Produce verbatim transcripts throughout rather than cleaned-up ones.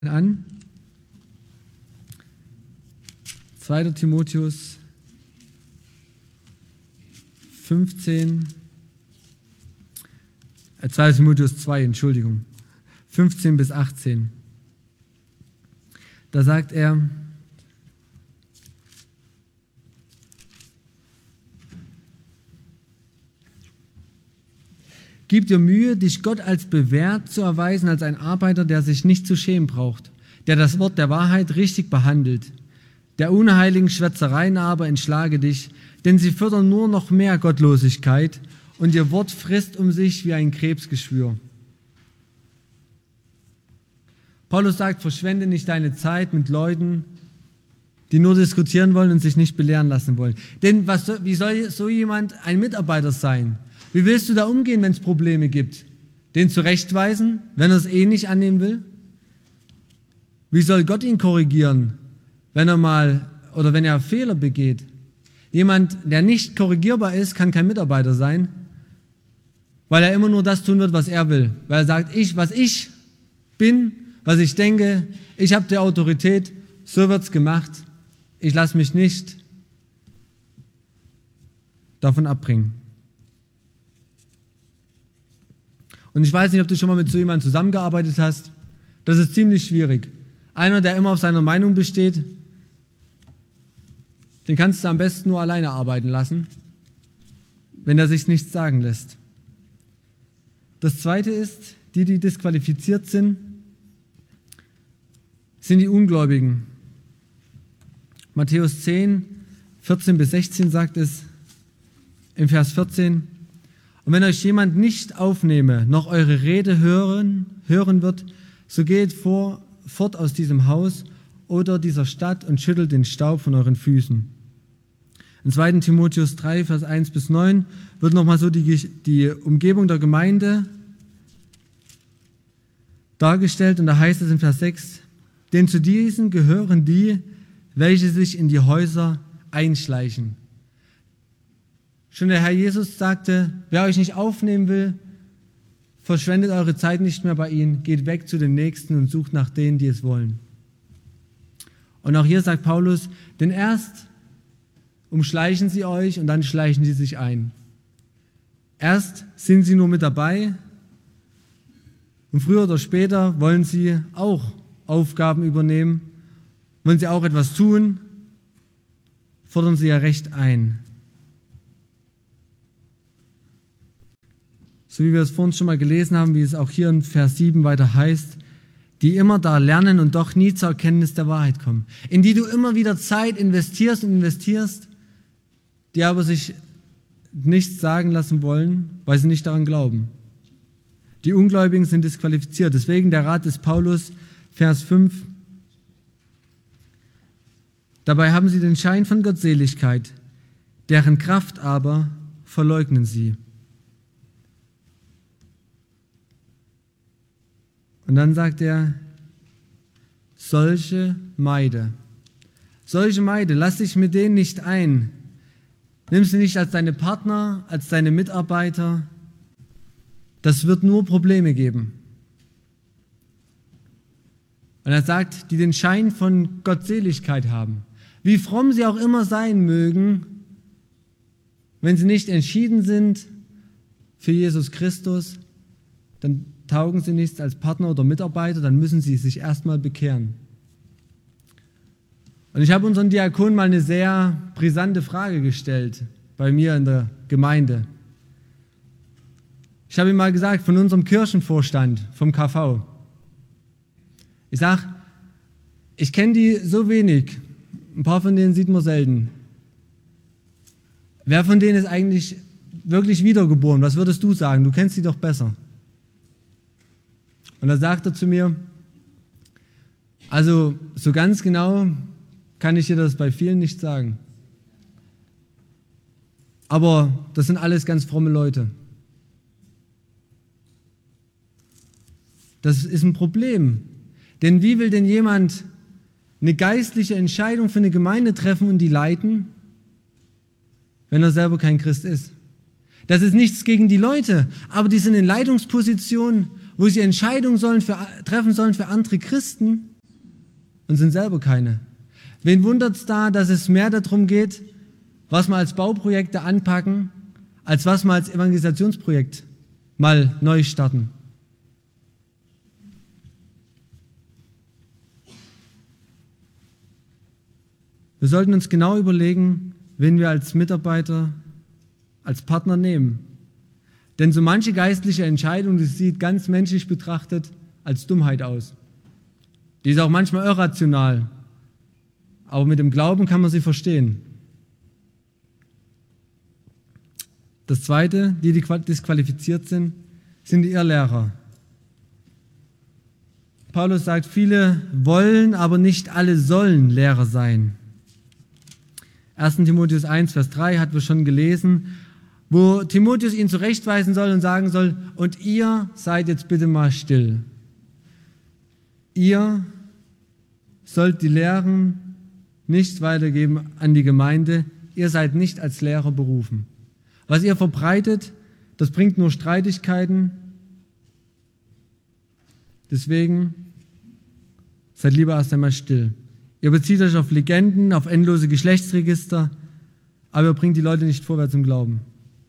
an. zweiter Timotheus fünfzehn, äh, zweiter Timotheus zwei, Entschuldigung, fünfzehn bis achtzehn. Da sagt er: Gib dir Mühe, dich Gott als bewährt zu erweisen, als ein Arbeiter, der sich nicht zu schämen braucht, der das Wort der Wahrheit richtig behandelt. Der unheiligen Schwätzereien aber entschlage dich, denn sie fördern nur noch mehr Gottlosigkeit und ihr Wort frisst um sich wie ein Krebsgeschwür. Paulus sagt, verschwende nicht deine Zeit mit Leuten, die nur diskutieren wollen und sich nicht belehren lassen wollen. Denn was, wie soll so jemand ein Mitarbeiter sein? Wie willst du da umgehen, wenn es Probleme gibt? Den zurechtweisen, wenn er es eh nicht annehmen will? Wie soll Gott ihn korrigieren, wenn er mal oder wenn er Fehler begeht? Jemand, der nicht korrigierbar ist, kann kein Mitarbeiter sein, weil er immer nur das tun wird, was er will. Weil er sagt, ich, was ich bin, was ich denke, ich habe die Autorität, so wird's gemacht. Ich lasse mich nicht davon abbringen. Und ich weiß nicht, ob du schon mal mit so jemandem zusammengearbeitet hast. Das ist ziemlich schwierig. Einer, der immer auf seiner Meinung besteht, den kannst du am besten nur alleine arbeiten lassen, wenn er sich nichts sagen lässt. Das Zweite ist, die, die disqualifiziert sind, sind die Ungläubigen. Matthäus zehn, vierzehn bis sechzehn sagt es im Vers vierzehn: Und wenn euch jemand nicht aufnehme, noch eure Rede hören, hören wird, so geht vor, fort aus diesem Haus oder dieser Stadt und schüttelt den Staub von euren Füßen. In zweiter Timotheus drei, Vers eins bis neun wird nochmal so die, die Umgebung der Gemeinde dargestellt, und da heißt es in Vers sechs: Denn zu diesen gehören die, welche sich in die Häuser einschleichen. Schon der Herr Jesus sagte, wer euch nicht aufnehmen will, verschwendet eure Zeit nicht mehr bei ihnen, geht weg zu den Nächsten und sucht nach denen, die es wollen. Und auch hier sagt Paulus, denn erst umschleichen sie euch und dann schleichen sie sich ein. Erst sind sie nur mit dabei und früher oder später wollen sie auch Aufgaben übernehmen, wollen sie auch etwas tun, fordern sie ja Recht ein. So wie wir es vorhin schon mal gelesen haben, wie es auch hier in Vers sieben weiter heißt, die immer da lernen und doch nie zur Erkenntnis der Wahrheit kommen. In die du immer wieder Zeit investierst und investierst, die aber sich nichts sagen lassen wollen, weil sie nicht daran glauben. Die Ungläubigen sind disqualifiziert. Deswegen der Rat des Paulus, Vers fünf. Dabei haben sie den Schein von Gottseligkeit, deren Kraft aber verleugnen sie. Und dann sagt er, solche meide. Solche meide, lass dich mit denen nicht ein. Nimm sie nicht als deine Partner, als deine Mitarbeiter. Das wird nur Probleme geben. Und er sagt, die den Schein von Gottseligkeit haben. Wie fromm sie auch immer sein mögen, wenn sie nicht entschieden sind für Jesus Christus, dann taugen sie nichts als Partner oder Mitarbeiter, dann müssen sie sich erstmal bekehren. Und ich habe unseren Diakon mal eine sehr brisante Frage gestellt bei mir in der Gemeinde. Ich habe ihm mal gesagt, von unserem Kirchenvorstand, vom K V. Ich sage, ich kenne die so wenig, ein paar von denen sieht man selten. Wer von denen ist eigentlich wirklich wiedergeboren? Was würdest du sagen? Du kennst sie doch besser. Und da sagt er zu mir, also so ganz genau kann ich dir das bei vielen nicht sagen. Aber das sind alles ganz fromme Leute. Das ist ein Problem. Denn wie will denn jemand eine geistliche Entscheidung für eine Gemeinde treffen und die leiten, wenn er selber kein Christ ist? Das ist nichts gegen die Leute, aber die sind in Leitungspositionen, wo sie Entscheidungen sollen für, treffen sollen für andere Christen. und sind selber keine. Wen wundert es da, dass es mehr darum geht, was wir als Bauprojekte anpacken, als was wir als Evangelisationsprojekt mal neu starten? Wir sollten uns genau überlegen, wen wir als Mitarbeiter, als Partner nehmen. Denn so manche geistliche Entscheidung, die sieht ganz menschlich betrachtet als Dummheit aus. Die ist auch manchmal irrational, aber mit dem Glauben kann man sie verstehen. Das Zweite, die, die disqualifiziert sind, sind die Irrlehrer. Paulus sagt, viele wollen, aber nicht alle sollen Lehrer sein. erster Timotheus eins, Vers drei hatten wir schon gelesen, wo Timotheus ihn zurechtweisen soll und sagen soll, und ihr seid jetzt bitte mal still. Ihr sollt die Lehren nicht weitergeben an die Gemeinde, ihr seid nicht als Lehrer berufen. Was ihr verbreitet, das bringt nur Streitigkeiten. Deswegen seid lieber erst einmal still. Ihr bezieht euch auf Legenden, auf endlose Geschlechtsregister, aber ihr bringt die Leute nicht vorwärts im Glauben.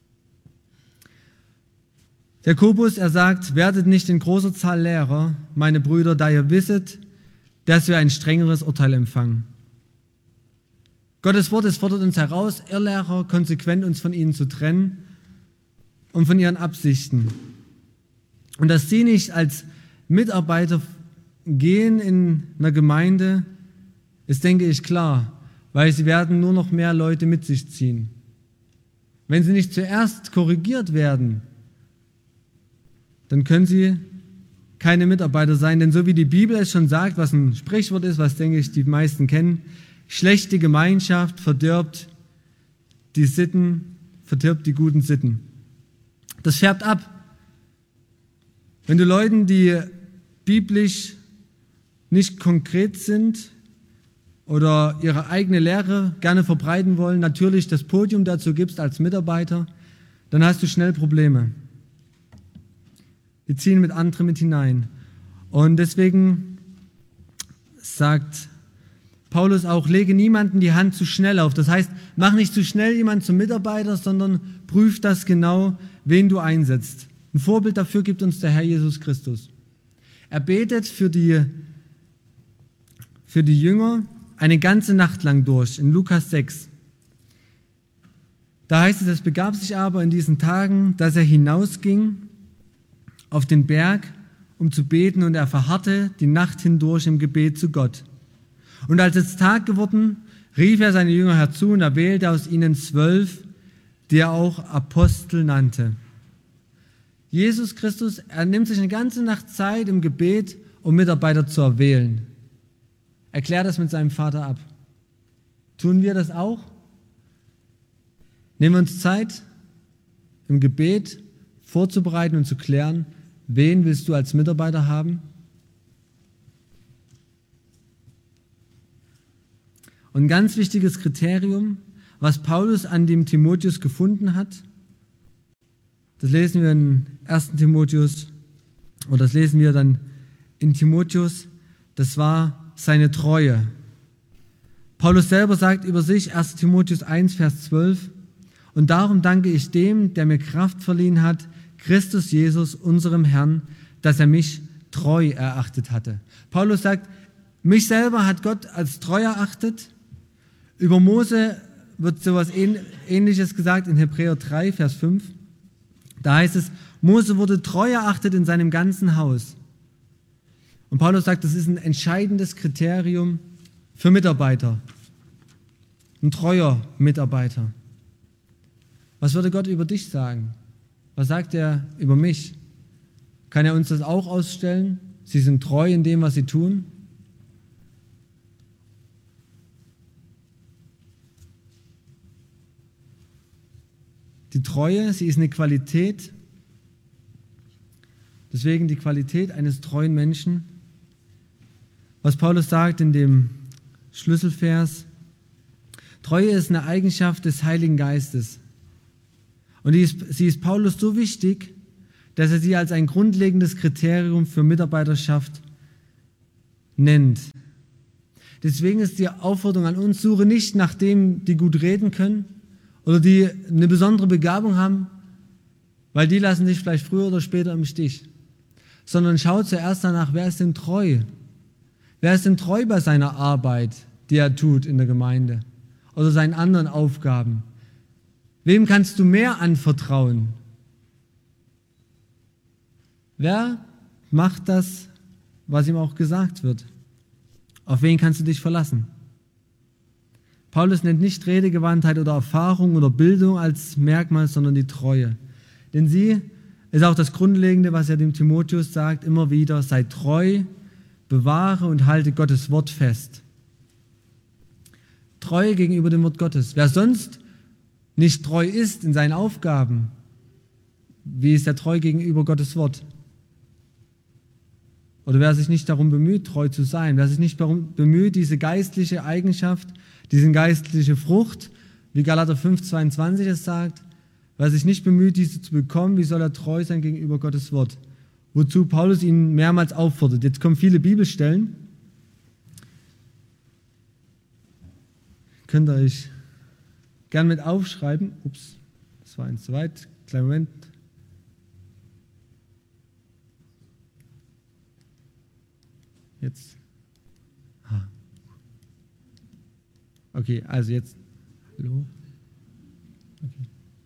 Jakobus, er sagt, werdet nicht in großer Zahl Lehrer, meine Brüder, da ihr wisset, dass wir ein strengeres Urteil empfangen. Gottes Wort, es fordert uns heraus, Irrlehrer konsequent uns von ihnen zu trennen und von ihren Absichten. Und dass sie nicht als Mitarbeiter gehen in einer Gemeinde, ist, denke ich, klar, weil sie werden nur noch mehr Leute mit sich ziehen. Wenn sie nicht zuerst korrigiert werden, dann können sie keine Mitarbeiter sein, denn so wie die Bibel es schon sagt, was ein Sprichwort ist, was, denke ich, die meisten kennen, schlechte Gemeinschaft verdirbt die Sitten, verdirbt die guten Sitten. Das färbt ab. Wenn du Leuten, die biblisch nicht konkret sind oder ihre eigene Lehre gerne verbreiten wollen, natürlich das Podium dazu gibst als Mitarbeiter, dann hast du schnell Probleme. Die ziehen mit anderen mit hinein. Und deswegen sagt Paulus auch, lege niemanden die Hand zu schnell auf. Das heißt, mach nicht zu schnell jemanden zum Mitarbeiter, sondern prüf das genau, wen du einsetzt. Ein Vorbild dafür gibt uns der Herr Jesus Christus. Er betet für die, für die Jünger eine ganze Nacht lang durch, in Lukas sechs. Da heißt es, es begab sich aber in diesen Tagen, dass er hinausging auf den Berg, um zu beten, und er verharrte die Nacht hindurch im Gebet zu Gott. Und als es Tag geworden, rief er seine Jünger herzu und erwählte aus ihnen zwölf, die er auch Apostel nannte. Jesus Christus, er nimmt sich eine ganze Nacht Zeit im Gebet, um Mitarbeiter zu erwählen. Er klärt das mit seinem Vater ab. Tun wir das auch? Nehmen wir uns Zeit, im Gebet vorzubereiten und zu klären, wen willst du als Mitarbeiter haben? Und ein ganz wichtiges Kriterium, was Paulus an dem Timotheus gefunden hat, das lesen wir in ersten Timotheus, oder das lesen wir dann in Timotheus, das war seine Treue. Paulus selber sagt über sich, erster Timotheus eins, Vers zwölf, und darum danke ich dem, der mir Kraft verliehen hat, Christus Jesus, unserem Herrn, dass er mich treu erachtet hatte. Paulus sagt, mich selber hat Gott als treu erachtet. Über Mose wird sowas Ähnliches gesagt in Hebräer drei, Vers fünf. Da heißt es, Mose wurde treu erachtet in seinem ganzen Haus. Und Paulus sagt, das ist ein entscheidendes Kriterium für Mitarbeiter. Ein treuer Mitarbeiter. Was würde Gott über dich sagen? Was sagt er über mich? Kann er uns das auch ausstellen? Sie sind treu in dem, was sie tun? Die Treue, sie ist eine Qualität. Deswegen die Qualität eines treuen Menschen. Was Paulus sagt in dem Schlüsselvers, Treue ist eine Eigenschaft des Heiligen Geistes. Und die ist, sie ist Paulus so wichtig, dass er sie als ein grundlegendes Kriterium für Mitarbeiterschaft nennt. Deswegen ist die Aufforderung an uns, suche nicht nach denen, die gut reden können oder die eine besondere Begabung haben, weil die lassen dich vielleicht früher oder später im Stich, sondern schau zuerst danach, wer ist denn treu? Wer ist denn treu bei seiner Arbeit, die er tut in der Gemeinde oder seinen anderen Aufgaben? Wem kannst du mehr anvertrauen? Wer macht das, was ihm auch gesagt wird? Auf wen kannst du dich verlassen? Paulus nennt nicht Redegewandtheit oder Erfahrung oder Bildung als Merkmal, sondern die Treue. Denn sie ist auch das Grundlegende, was er dem Timotheus sagt, immer wieder: Sei treu, bewahre und halte Gottes Wort fest. Treue gegenüber dem Wort Gottes. Wer sonst nicht treu ist in seinen Aufgaben, wie ist er treu gegenüber Gottes Wort? Oder wer sich nicht darum bemüht, treu zu sein, wer sich nicht darum bemüht, diese geistliche Eigenschaft, diese geistliche Frucht, wie Galater fünf, zweiundzwanzig es sagt, wer sich nicht bemüht, diese zu bekommen, wie soll er treu sein gegenüber Gottes Wort? Wozu Paulus ihn mehrmals auffordert. Jetzt kommen viele Bibelstellen. Könnt ihr euch gern mit aufschreiben. Ups, das war eins zu weit. Kleinen Moment. Jetzt. Okay, also jetzt. Hallo? Okay.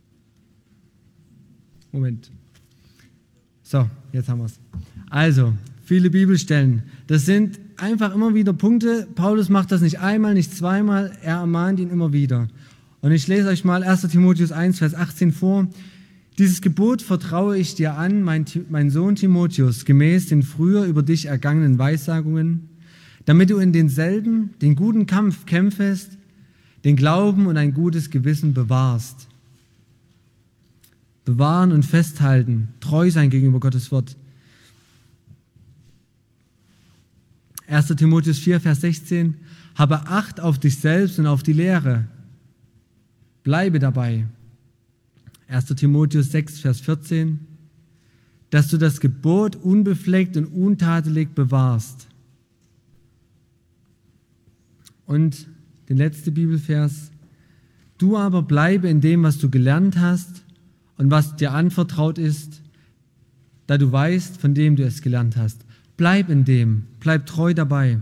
Moment. So, jetzt haben wir es. Also, viele Bibelstellen. Das sind einfach immer wieder Punkte. Paulus macht das nicht einmal, nicht zweimal. Er ermahnt ihn immer wieder. Und ich lese euch mal erster Timotheus eins, Vers achtzehn vor. Dieses Gebot vertraue ich dir an, mein, mein Sohn Timotheus, gemäß den früher über dich ergangenen Weissagungen, damit du in denselben den guten Kampf kämpfest, den Glauben und ein gutes Gewissen bewahrst. Bewahren und festhalten, treu sein gegenüber Gottes Wort. erster Timotheus vier, Vers sechzehn. Habe Acht auf dich selbst und auf die Lehre. Bleibe dabei. erster Timotheus sechs, Vers vierzehn. Dass du das Gebot unbefleckt und untadelig bewahrst. Und der letzte Bibelvers. Du aber bleibe in dem, was du gelernt hast und was dir anvertraut ist, da du weißt, von dem du es gelernt hast. Bleib in dem, bleib treu dabei.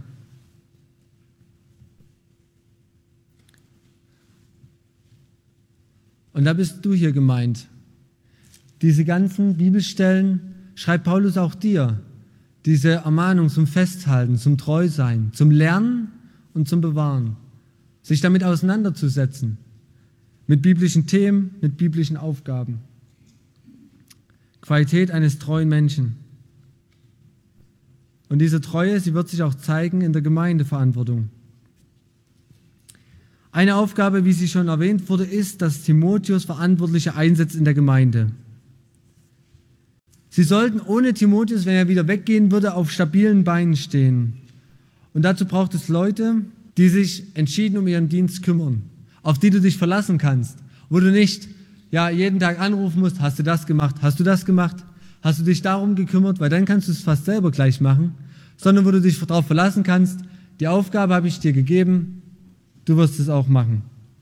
Und da bist du hier gemeint. Diese ganzen Bibelstellen schreibt Paulus auch dir. Diese Ermahnung zum Festhalten, zum Treusein, zum Lernen und zum Bewahren. Sich damit auseinanderzusetzen. Mit biblischen Themen, mit biblischen Aufgaben. Qualität eines treuen Menschen. Und diese Treue, sie wird sich auch zeigen in der Gemeindeverantwortung. Eine Aufgabe, wie sie schon erwähnt wurde, ist, dass Timotheus Verantwortliche einsetzt in der Gemeinde. Sie sollten ohne Timotheus, wenn er wieder weggehen würde, auf stabilen Beinen stehen. Und dazu braucht es Leute, die sich entschieden um ihren Dienst kümmern, auf die du dich verlassen kannst, wo du nicht ja, jeden Tag anrufen musst, hast du das gemacht, hast du das gemacht, hast du dich darum gekümmert, weil dann kannst du es fast selber gleich machen, sondern wo du dich darauf verlassen kannst, die Aufgabe habe ich dir gegeben, du wirst es auch machen.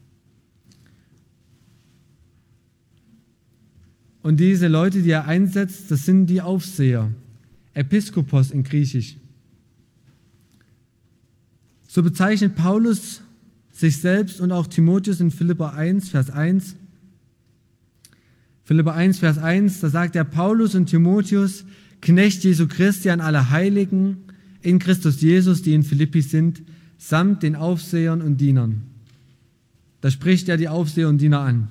Und diese Leute, die er einsetzt, das sind die Aufseher, Episkopos in Griechisch. So bezeichnet Paulus sich selbst und auch Timotheus in Philipper eins, Vers eins. Philipper eins, Vers eins, da sagt er, Paulus und Timotheus, Knecht Jesu Christi an alle Heiligen in Christus Jesus, die in Philippi sind, samt den Aufsehern und Dienern. Da spricht er die Aufseher und Diener an.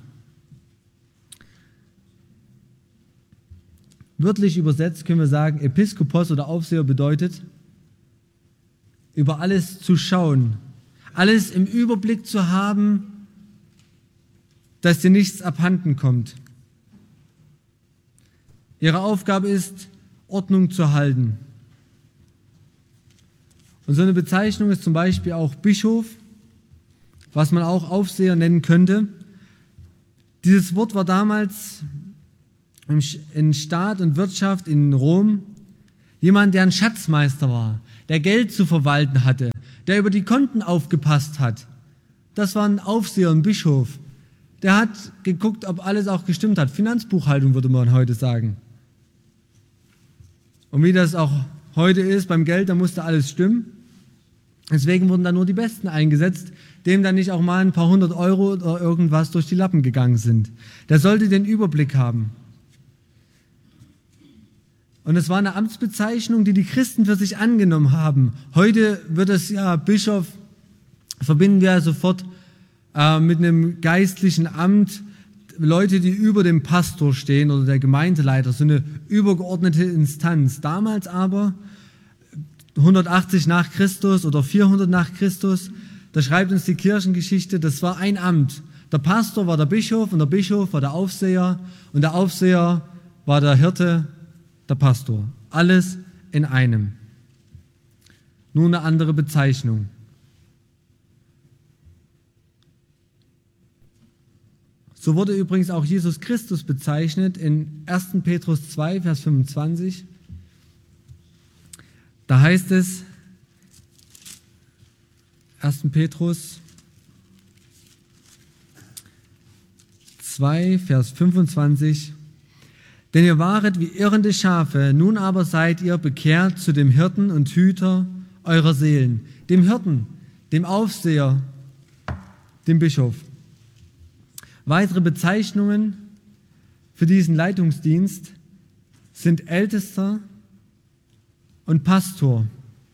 Wörtlich übersetzt können wir sagen, Episkopos oder Aufseher bedeutet, über alles zu schauen, alles im Überblick zu haben, dass dir nichts abhanden kommt. Ihre Aufgabe ist, Ordnung zu halten. Und so eine Bezeichnung ist zum Beispiel auch Bischof, was man auch Aufseher nennen könnte. Dieses Wort war damals in Staat und Wirtschaft in Rom jemand, der ein Schatzmeister war, der Geld zu verwalten hatte, der über die Konten aufgepasst hat. Das war ein Aufseher, ein Bischof. Der hat geguckt, ob alles auch gestimmt hat. Finanzbuchhaltung würde man heute sagen. Und wie das auch heute ist, beim Geld, da musste alles stimmen. Deswegen wurden da nur die Besten eingesetzt, dem dann nicht auch mal ein paar hundert Euro oder irgendwas durch die Lappen gegangen sind. Der sollte den Überblick haben. Und es war eine Amtsbezeichnung, die die Christen für sich angenommen haben. Heute wird es ja Bischof, verbinden wir ja sofort äh, mit einem geistlichen Amt, Leute, die über dem Pastor stehen oder der Gemeindeleiter, so eine übergeordnete Instanz. Damals aber, hundertachtzig nach Christus oder vierhundert nach Christus, da schreibt uns die Kirchengeschichte, das war ein Amt. Der Pastor war der Bischof und der Bischof war der Aufseher und der Aufseher war der Hirte, der Pastor. Alles in einem. Nur eine andere Bezeichnung. So wurde übrigens auch Jesus Christus bezeichnet in ersten Petrus zwei, Vers fünfundzwanzig. Da heißt es, ersten Petrus zwei, Vers fünfundzwanzig. Denn ihr waret wie irrende Schafe, nun aber seid ihr bekehrt zu dem Hirten und Hüter eurer Seelen, dem Hirten, dem Aufseher, dem Bischof. Weitere Bezeichnungen für diesen Leitungsdienst sind Ältester und Pastor,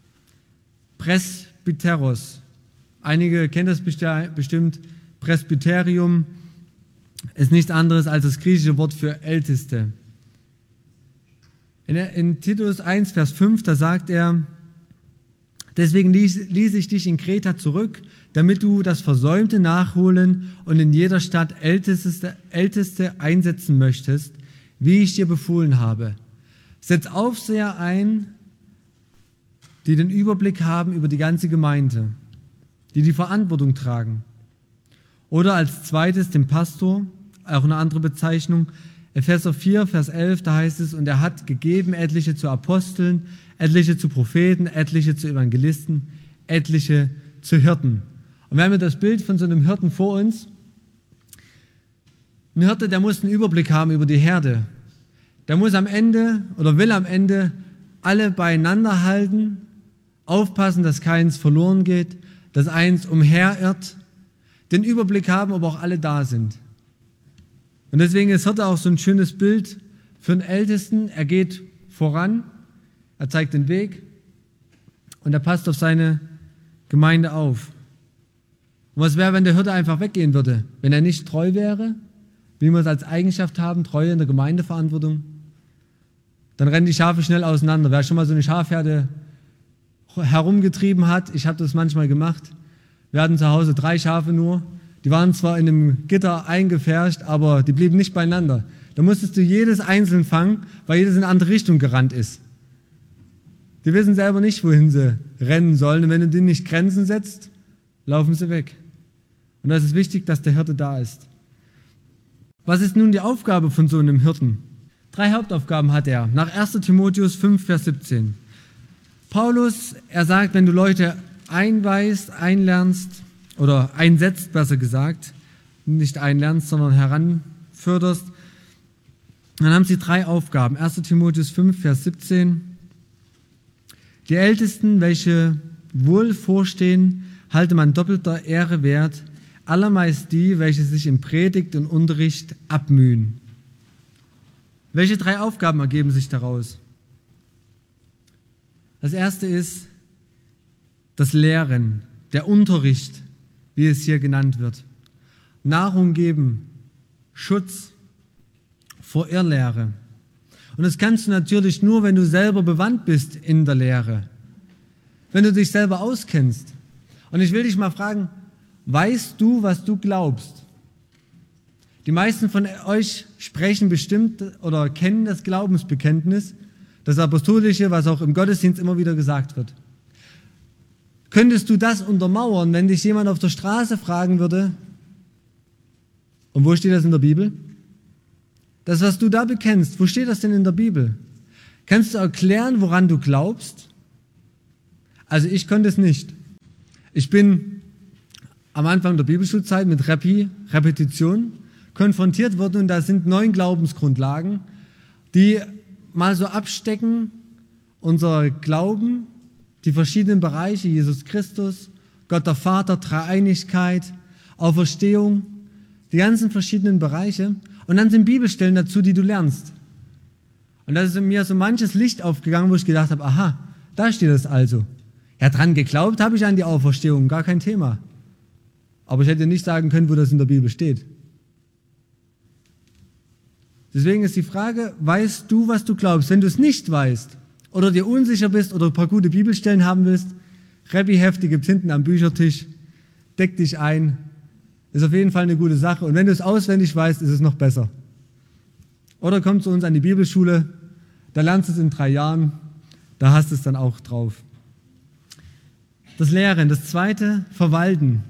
Presbyteros. Einige kennen das bestimmt, Presbyterium ist nichts anderes als das griechische Wort für Älteste. In, in Titus eins, Vers fünf, da sagt er, deswegen ließ, ließ ich dich in Kreta zurück, damit du das Versäumte nachholen und in jeder Stadt Älteste, Älteste einsetzen möchtest, wie ich dir befohlen habe. Setz Aufseher ein, die den Überblick haben über die ganze Gemeinde, die die Verantwortung tragen. Oder als zweites den Pastor, auch eine andere Bezeichnung, Epheser vier, Vers elf, da heißt es, und er hat gegeben etliche zu Aposteln, etliche zu Propheten, etliche zu Evangelisten, etliche zu Hirten. Und wir haben ja das Bild von so einem Hirten vor uns. Ein Hirte, der muss einen Überblick haben über die Herde. Der muss am Ende oder will am Ende alle beieinander halten, aufpassen, dass keins verloren geht, dass eins umherirrt, den Überblick haben, ob auch alle da sind. Und deswegen ist Hirte auch so ein schönes Bild für einen Ältesten. Er geht voran, er zeigt den Weg und er passt auf seine Gemeinde auf. Und was wäre, wenn der Hirte einfach weggehen würde? Wenn er nicht treu wäre, wie wir es als Eigenschaft haben, Treue in der Gemeindeverantwortung, dann rennen die Schafe schnell auseinander. Wer schon mal so eine Schafherde herumgetrieben hat, ich habe das manchmal gemacht. Wir hatten zu Hause drei Schafe nur. Die waren zwar in einem Gitter eingepfercht, aber die blieben nicht beieinander. Da musstest du jedes einzeln fangen, weil jedes in eine andere Richtung gerannt ist. Die wissen selber nicht, wohin sie rennen sollen. Und wenn du denen nicht Grenzen setzt, laufen sie weg. Und das ist wichtig, dass der Hirte da ist. Was ist nun die Aufgabe von so einem Hirten? Drei Hauptaufgaben hat er. Nach erster Timotheus fünf, Vers siebzehn. Paulus, er sagt, wenn du Leute einweist, einlernst oder einsetzt, besser gesagt, nicht einlernst, sondern heranförderst, dann haben sie drei Aufgaben. erster Timotheus fünf, Vers siebzehn. Die Ältesten, welche wohl vorstehen, halte man doppelter Ehre wert, allermeist die, welche sich in Predigt und Unterricht abmühen. Welche drei Aufgaben ergeben sich daraus? Das erste ist das Lehren, der Unterricht, wie es hier genannt wird. Nahrung geben, Schutz vor Irrlehre. Und das kannst du natürlich nur, wenn du selber bewandt bist in der Lehre, wenn du dich selber auskennst. Und ich will dich mal fragen, weißt du, was du glaubst? Die meisten von euch sprechen bestimmt oder kennen das Glaubensbekenntnis, das Apostolische, was auch im Gottesdienst immer wieder gesagt wird. Könntest du das untermauern, wenn dich jemand auf der Straße fragen würde, und wo steht das in der Bibel? Das, was du da bekennst, wo steht das denn in der Bibel? Kannst du erklären, woran du glaubst? Also ich konnte es nicht. Ich bin am Anfang der Bibelschulzeit mit Repi, Repetition, konfrontiert worden und da sind neun Glaubensgrundlagen, die mal so abstecken, unser Glauben, die verschiedenen Bereiche, Jesus Christus, Gott der Vater, Dreieinigkeit, Auferstehung, die ganzen verschiedenen Bereiche. Und dann sind Bibelstellen dazu, die du lernst. Und da ist in mir so manches Licht aufgegangen, wo ich gedacht habe, aha, da steht es also. Ja, dran geglaubt habe ich an die Auferstehung, gar kein Thema. Aber ich hätte nicht sagen können, wo das in der Bibel steht. Deswegen ist die Frage, weißt du, was du glaubst? Wenn du es nicht weißt oder dir unsicher bist oder ein paar gute Bibelstellen haben willst, Rebi-Hefte gibt es hinten am Büchertisch, deck dich ein, ist auf jeden Fall eine gute Sache. Und wenn du es auswendig weißt, ist es noch besser. Oder komm zu uns an die Bibelschule, da lernst du es in drei Jahren, da hast du es dann auch drauf. Das Lehren, das zweite, verwalten,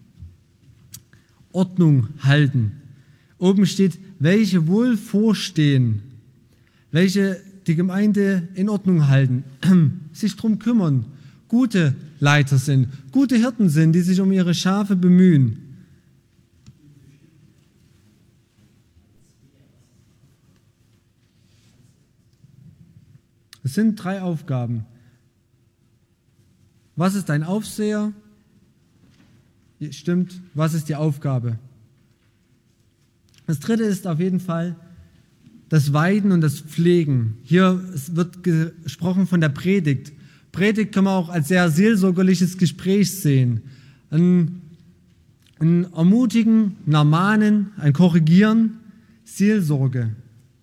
Ordnung halten. Oben steht, welche wohl vorstehen, welche die Gemeinde in Ordnung halten, sich drum kümmern, gute Leiter sind, gute Hirten sind, die sich um ihre Schafe bemühen. Es sind drei Aufgaben. Was ist ein Aufseher? Stimmt, was ist die Aufgabe? Das dritte ist auf jeden Fall das Weiden und das Pflegen. Hier wird gesprochen von der Predigt. Predigt kann man auch als sehr seelsorgerliches Gespräch sehen. Ein, ein Ermutigen, ein Ermahnen, ein Korrigieren, Seelsorge.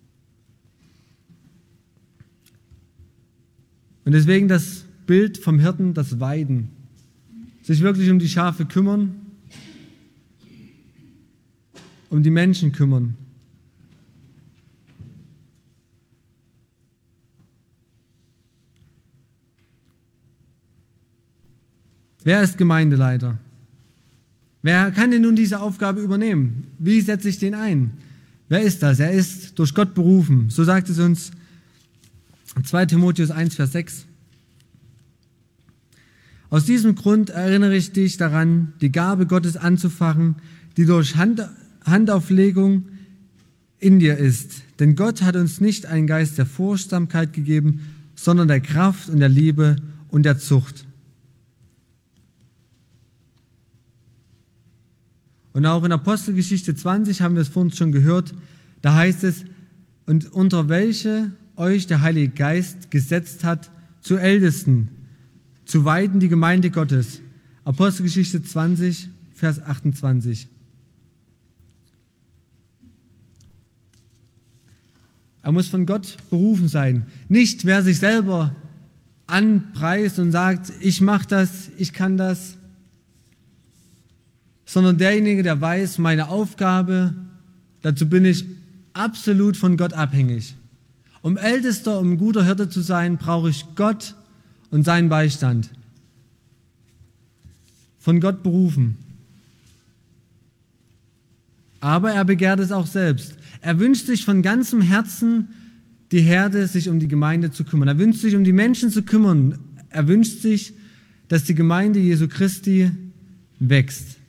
Und deswegen das Bild vom Hirten, das Weiden. Sich wirklich um die Schafe kümmern, um die Menschen kümmern. Wer ist Gemeindeleiter? Wer kann denn nun diese Aufgabe übernehmen? Wie setze ich den ein? Wer ist das? Er ist durch Gott berufen. So sagt es uns zweiter Timotheus eins, Vers sechs. Aus diesem Grund erinnere ich dich daran, die Gabe Gottes anzufachen, die durch Hand, Handauflegung in dir ist. Denn Gott hat uns nicht einen Geist der Furchtsamkeit gegeben, sondern der Kraft und der Liebe und der Zucht. Und auch in Apostelgeschichte zwanzig haben wir es vorhin schon gehört, da heißt es, und unter welche euch der Heilige Geist gesetzt hat, zu Ältesten, zu weiden die Gemeinde Gottes. Apostelgeschichte zwanzig, Vers achtundzwanzig. Er muss von Gott berufen sein. Nicht, wer sich selber anpreist und sagt, ich mache das, ich kann das, sondern derjenige, der weiß, meine Aufgabe, dazu bin ich absolut von Gott abhängig. Um Ältester, um ein guter Hirte zu sein, brauche ich Gott und seinen Beistand. Von Gott berufen. Aber er begehrt es auch selbst. Er wünscht sich von ganzem Herzen, die Herde, sich um die Gemeinde zu kümmern. Er wünscht sich, um die Menschen zu kümmern. Er wünscht sich, dass die Gemeinde Jesu Christi wächst.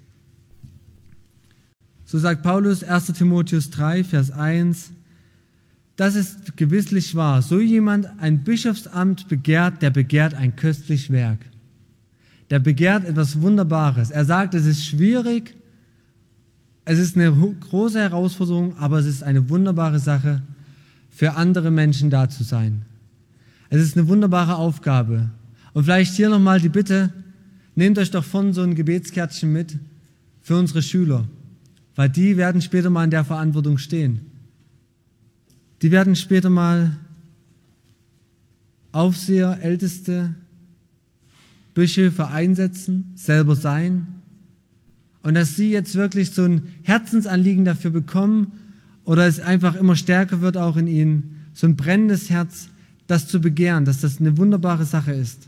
So sagt Paulus, erster Timotheus drei, Vers eins, das ist gewisslich wahr. So jemand ein Bischofsamt begehrt, der begehrt ein köstlich Werk. Der begehrt etwas Wunderbares. Er sagt, es ist schwierig, es ist eine große Herausforderung, aber es ist eine wunderbare Sache, für andere Menschen da zu sein. Es ist eine wunderbare Aufgabe. Und vielleicht hier nochmal die Bitte, nehmt euch doch von so ein Gebetskärtchen mit für unsere Schüler, weil die werden später mal in der Verantwortung stehen. Die werden später mal Aufseher, Älteste, Bischöfe einsetzen, selber sein. Und dass sie jetzt wirklich so ein Herzensanliegen dafür bekommen oder es einfach immer stärker wird auch in ihnen, so ein brennendes Herz, das zu begehren, dass das eine wunderbare Sache ist.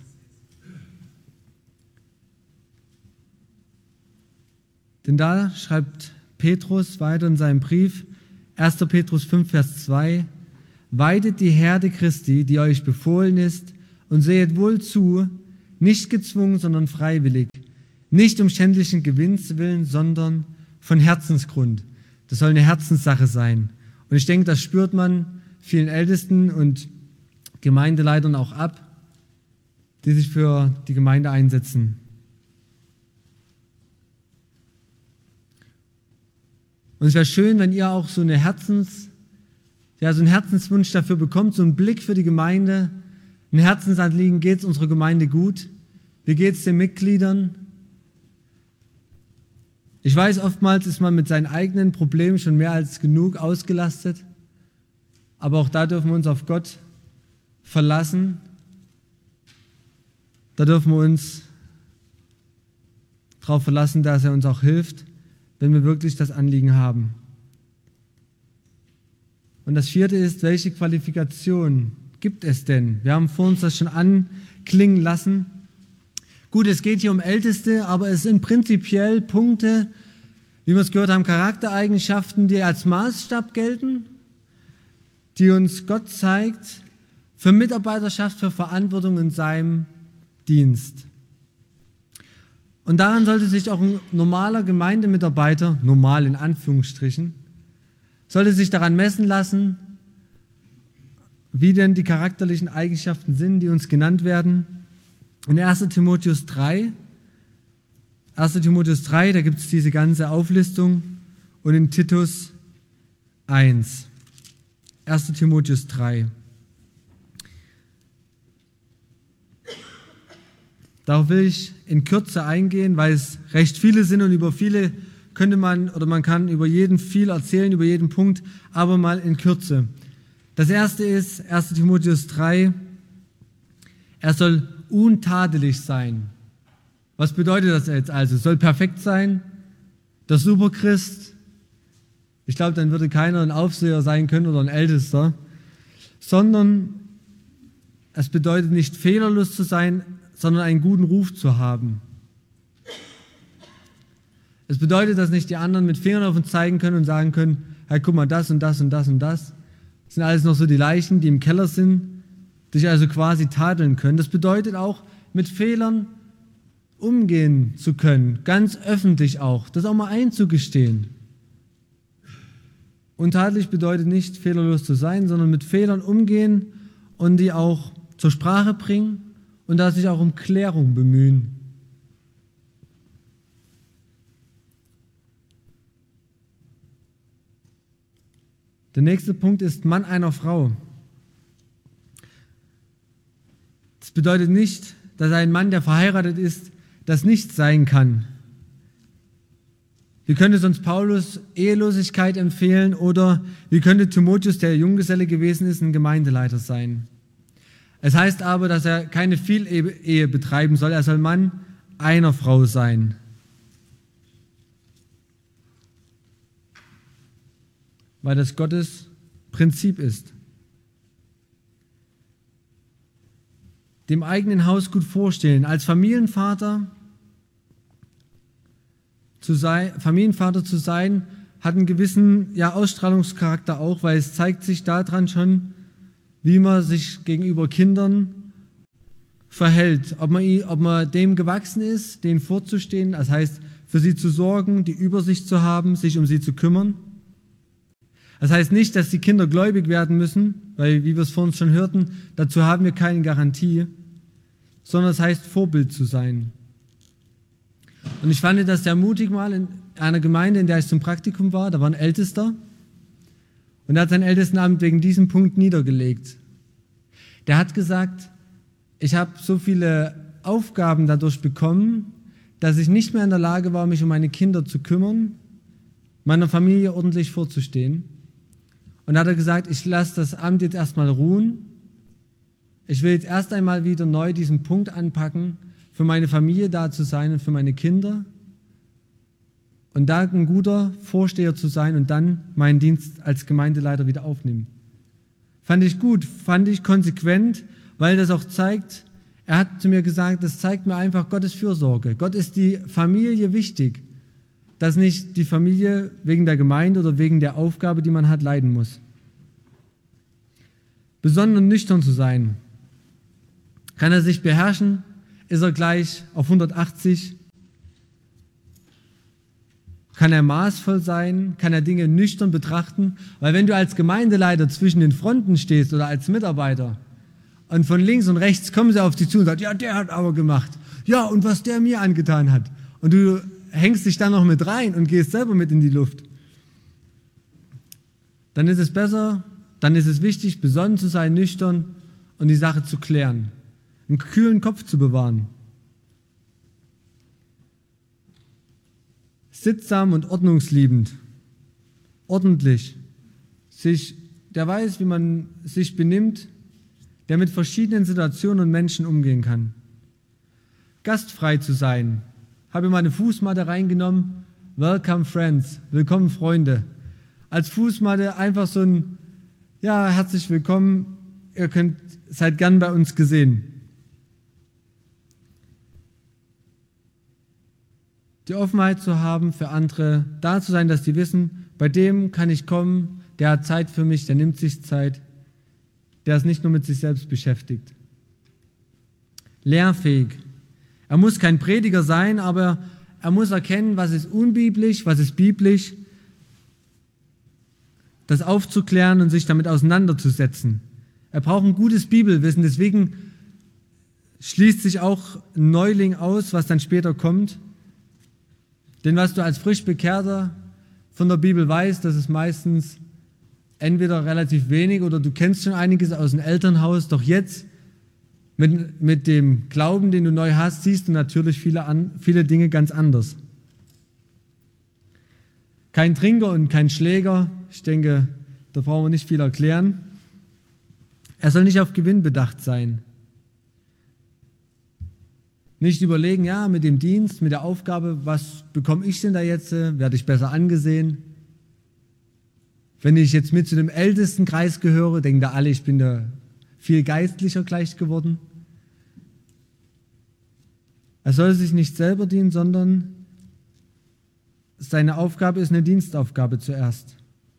Denn da schreibt Petrus weiter in seinem Brief, erster Petrus fünf, Vers zwei, weidet die Herde Christi, die euch befohlen ist, und sehet wohl zu, nicht gezwungen, sondern freiwillig, Nicht um schändlichen Gewinns willen, sondern von Herzensgrund. Das soll eine Herzenssache sein. Und ich denke, das spürt man vielen Ältesten und Gemeindeleitern auch ab, die sich für die Gemeinde einsetzen. Und es wäre schön, wenn ihr auch so eine Herzens, ja, so einen Herzenswunsch dafür bekommt, so einen Blick für die Gemeinde, ein Herzensanliegen, geht es unserer Gemeinde gut? Wie geht es den Mitgliedern? Ich weiß, oftmals ist man mit seinen eigenen Problemen schon mehr als genug ausgelastet, aber auch da dürfen wir uns auf Gott verlassen. Da dürfen wir uns darauf verlassen, dass er uns auch hilft, wenn wir wirklich das Anliegen haben. Und das vierte ist, welche Qualifikation gibt es denn? Wir haben vor uns das schon anklingen lassen. Gut, es geht hier um Älteste, aber es sind prinzipiell Punkte, wie wir es gehört haben, Charaktereigenschaften, die als Maßstab gelten, die uns Gott zeigt für Mitarbeiterschaft, für Verantwortung in seinem Dienst. Und daran sollte sich auch ein normaler Gemeindemitarbeiter, normal in Anführungsstrichen, sollte sich daran messen lassen, wie denn die charakterlichen Eigenschaften sind, die uns genannt werden. In erster Timotheus drei, erster Timotheus drei, da gibt es diese ganze Auflistung, und in Titus eins, erster Timotheus drei. Darauf will ich in Kürze eingehen, weil es recht viele sind und über viele könnte man oder man kann über jeden viel erzählen, über jeden Punkt, aber mal in Kürze. Das erste ist erster Timotheus drei, er soll untadelig sein. Was bedeutet das jetzt also? Soll perfekt sein? Der Superchrist? Ich glaube, dann würde keiner ein Aufseher sein können oder ein Ältester, sondern es bedeutet nicht fehlerlos zu sein, sondern einen guten Ruf zu haben. Es bedeutet, dass nicht die anderen mit Fingern auf uns zeigen können und sagen können, hey, guck mal, das und das und das und das. Das sind alles noch so die Leichen, die im Keller sind, dich also quasi tadeln können. Das bedeutet auch, mit Fehlern umgehen zu können, ganz öffentlich auch, das auch mal einzugestehen. Untadelig bedeutet nicht, fehlerlos zu sein, sondern mit Fehlern umgehen und die auch zur Sprache bringen und da sich auch um Klärung bemühen. Der nächste Punkt ist Mann einer Frau. Das bedeutet nicht, dass ein Mann, der verheiratet ist, das nicht sein kann. Wie könnte sonst Paulus Ehelosigkeit empfehlen oder wie könnte Timotheus, der Junggeselle gewesen ist, ein Gemeindeleiter sein? Es heißt aber, dass er keine Vielehe betreiben soll, er soll Mann einer Frau sein. Weil das Gottes Prinzip ist. Dem eigenen Haus gut vorstellen. Als Familienvater zu sein, Familienvater zu sein, hat einen gewissen ja, Ausstrahlungscharakter auch, weil es zeigt sich daran schon, wie man sich gegenüber Kindern verhält. Ob man, ob man dem gewachsen ist, denen vorzustehen, das heißt, für sie zu sorgen, die Übersicht zu haben, sich um sie zu kümmern. Das heißt nicht, dass die Kinder gläubig werden müssen, weil, wie wir es vorhin schon hörten, dazu haben wir keine Garantie, sondern es heißt, Vorbild zu sein. Und ich fand das sehr mutig mal in einer Gemeinde, in der ich zum Praktikum war, da war ein Ältester und er hat sein Ältestenamt wegen diesem Punkt niedergelegt. Der hat gesagt, ich habe so viele Aufgaben dadurch bekommen, dass ich nicht mehr in der Lage war, mich um meine Kinder zu kümmern, meiner Familie ordentlich vorzustehen. Und da hat er gesagt, ich lasse das Amt jetzt erstmal ruhen. Ich will jetzt erst einmal wieder neu diesen Punkt anpacken, für meine Familie da zu sein und für meine Kinder. Und da ein guter Vorsteher zu sein und dann meinen Dienst als Gemeindeleiter wieder aufnehmen. Fand ich gut, fand ich konsequent, weil das auch zeigt, er hat zu mir gesagt, das zeigt mir einfach Gottes Fürsorge. Gott ist die Familie wichtig, dass nicht die Familie wegen der Gemeinde oder wegen der Aufgabe, die man hat, leiden muss. Besonnen und nüchtern zu sein. Kann er sich beherrschen, ist er gleich auf hundertachtzig. Kann er maßvoll sein? Kann er Dinge nüchtern betrachten? Weil wenn du als Gemeindeleiter zwischen den Fronten stehst oder als Mitarbeiter und von links und rechts kommen sie auf dich zu und sagen, ja, der hat aber gemacht. Ja, und was der mir angetan hat. Und du hängst dich dann noch mit rein und gehst selber mit in die Luft. Dann ist es besser, dann ist es wichtig, besonnen zu sein, nüchtern und die Sache zu klären. Einen kühlen Kopf zu bewahren. Sittsam und ordnungsliebend. Ordentlich. Sich, der weiß, wie man sich benimmt, der mit verschiedenen Situationen und Menschen umgehen kann. Gastfrei zu sein. Habe meine Fußmatte reingenommen. Welcome Friends. Willkommen Freunde. Als Fußmatte einfach so ein, ja, herzlich willkommen. Ihr könnt, seid gern bei uns gesehen. Die Offenheit zu haben für andere, da zu sein, dass die wissen, bei dem kann ich kommen, der hat Zeit für mich, der nimmt sich Zeit, der ist nicht nur mit sich selbst beschäftigt. Lehrfähig. Er muss kein Prediger sein, aber er muss erkennen, was ist unbiblisch, was ist biblisch, das aufzuklären und sich damit auseinanderzusetzen. Er braucht ein gutes Bibelwissen, deswegen schließt sich auch ein Neuling aus, was dann später kommt. Denn was du als frisch Bekehrter von der Bibel weißt, das ist meistens entweder relativ wenig oder du kennst schon einiges aus dem Elternhaus, doch jetzt mit, mit dem Glauben, den du neu hast, siehst du natürlich viele, an, viele Dinge ganz anders. Kein Trinker und kein Schläger, ich denke, da brauchen wir nicht viel erklären. Er soll nicht auf Gewinn bedacht sein. Nicht überlegen, ja, mit dem Dienst, mit der Aufgabe, was bekomme ich denn da jetzt, werde ich besser angesehen? Wenn ich jetzt mit zu dem ältesten Kreis gehöre, denken da alle, ich bin da viel geistlicher gleich geworden. Er soll sich nicht selber dienen, sondern seine Aufgabe ist eine Dienstaufgabe zuerst.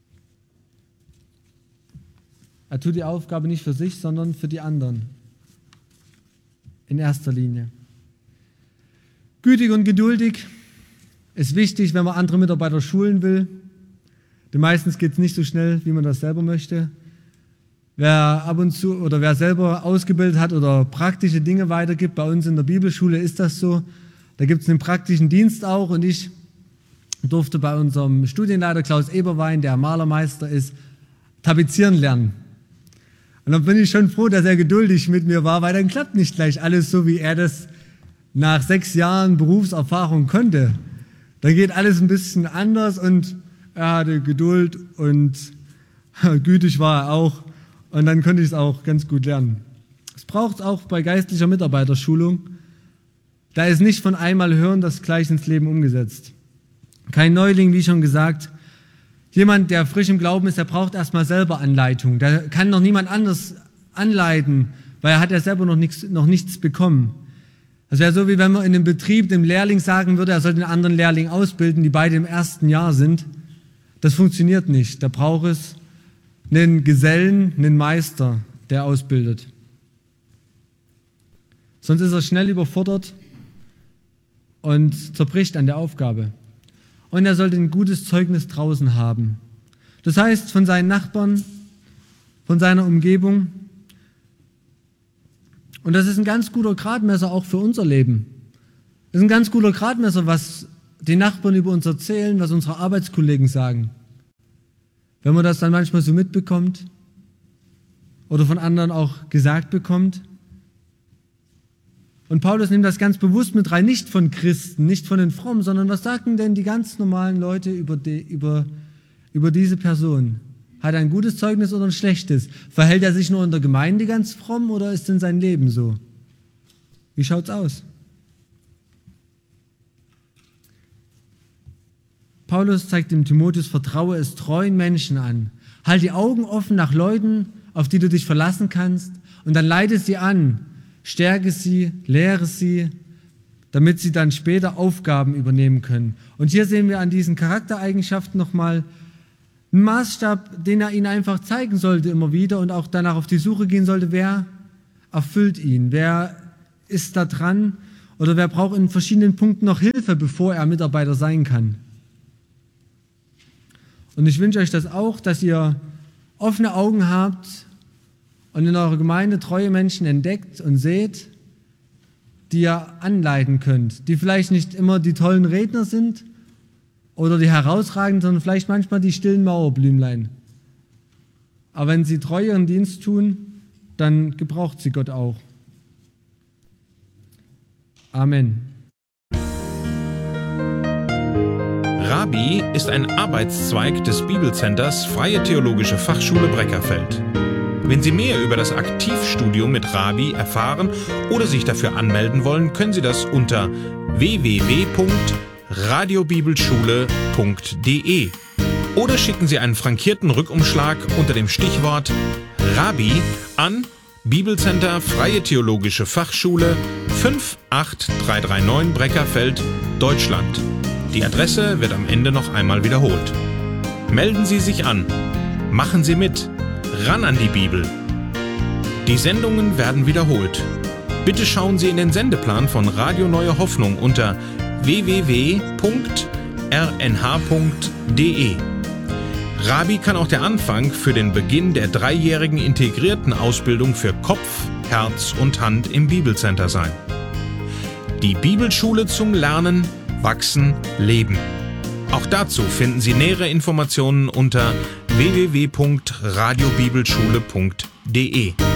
Er tut die Aufgabe nicht für sich, sondern für die anderen. In erster Linie. Gütig und geduldig ist wichtig, wenn man andere Mitarbeiter schulen will. Denn meistens geht es nicht so schnell, wie man das selber möchte. Wer ab und zu oder wer selber ausgebildet hat oder praktische Dinge weitergibt, bei uns in der Bibelschule ist das so. Da gibt es einen praktischen Dienst auch und ich durfte bei unserem Studienleiter Klaus Eberwein, der Malermeister ist, tapezieren lernen. Und dann bin ich schon froh, dass er geduldig mit mir war, weil dann klappt nicht gleich alles so, wie er das nach sechs Jahren Berufserfahrung konnte. Da geht alles ein bisschen anders und er hatte Geduld und gütig war er auch und dann konnte ich es auch ganz gut lernen. Es braucht es auch bei geistlicher Mitarbeiterschulung. Da ist nicht von einmal hören das gleich ins Leben umgesetzt. Kein Neuling, wie schon gesagt. Jemand, der frisch im Glauben ist, der braucht erstmal selber Anleitung. Der kann noch niemand anders anleiten, weil er hat ja selber noch nichts, noch nichts bekommen. Das wäre so, wie wenn man in einem Betrieb dem Lehrling sagen würde, er soll den anderen Lehrling ausbilden, die beide im ersten Jahr sind. Das funktioniert nicht. Da braucht es einen Gesellen, einen Meister, der ausbildet. Sonst ist er schnell überfordert und zerbricht an der Aufgabe. Und er sollte ein gutes Zeugnis draußen haben. Das heißt, von seinen Nachbarn, von seiner Umgebung. Und das ist ein ganz guter Gradmesser auch für unser Leben. Das ist ein ganz guter Gradmesser, was die Nachbarn über uns erzählen, was unsere Arbeitskollegen sagen. Wenn man das dann manchmal so mitbekommt oder von anderen auch gesagt bekommt. Und Paulus nimmt das ganz bewusst mit rein, nicht von Christen, nicht von den Frommen, sondern was sagen denn die ganz normalen Leute über, die, über, über diese Person? Hat er ein gutes Zeugnis oder ein schlechtes? Verhält er sich nur in der Gemeinde ganz fromm oder ist denn sein Leben so? Wie schaut's aus? Paulus zeigt dem Timotheus, vertraue es treuen Menschen an. Halt die Augen offen nach Leuten, auf die du dich verlassen kannst und dann leite sie an. Stärke sie, lehre sie, damit sie dann später Aufgaben übernehmen können. Und hier sehen wir an diesen Charaktereigenschaften nochmal einen Maßstab, den er ihnen einfach zeigen sollte immer wieder und auch danach auf die Suche gehen sollte, wer erfüllt ihn, wer ist da dran oder wer braucht in verschiedenen Punkten noch Hilfe, bevor er Mitarbeiter sein kann. Und ich wünsche euch das auch, dass ihr offene Augen habt und in eurer Gemeinde treue Menschen entdeckt und seht, die ihr anleiten könnt, die vielleicht nicht immer die tollen Redner sind oder die herausragenden, sondern vielleicht manchmal die stillen Mauerblümlein. Aber wenn sie treu ihren Dienst tun, dann gebraucht sie Gott auch. Amen. Rabbi ist ein Arbeitszweig des Bibelcenters Freie Theologische Fachschule Breckerfeld. Wenn Sie mehr über das Aktivstudium mit Rabbi erfahren oder sich dafür anmelden wollen, können Sie das unter w w w punkt radiobibelschule punkt d e oder schicken Sie einen frankierten Rückumschlag unter dem Stichwort Rabbi an Bibelcenter Freie Theologische Fachschule fünf acht drei drei neun Breckerfeld, Deutschland. Die Adresse wird am Ende noch einmal wiederholt. Melden Sie sich an. Machen Sie mit. Ran an die Bibel. Die Sendungen werden wiederholt. Bitte schauen Sie in den Sendeplan von Radio Neue Hoffnung unter w w w punkt r n h punkt d e. Rabbi kann auch der Anfang für den Beginn der dreijährigen integrierten Ausbildung für Kopf, Herz und Hand im Bibelcenter sein. Die Bibelschule zum Lernen, Wachsen, Leben. Auch dazu finden Sie nähere Informationen unter w w w punkt radiobibelschule punkt d e.